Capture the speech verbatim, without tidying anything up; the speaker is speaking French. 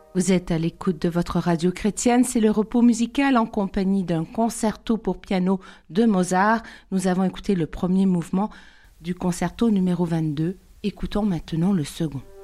Vous êtes à l'écoute de votre radio chrétienne, c'est le repos musical en compagnie d'un concerto pour piano de Mozart. Nous avons écouté le premier mouvement du concerto numéro vingt-deux. Écoutons maintenant le second.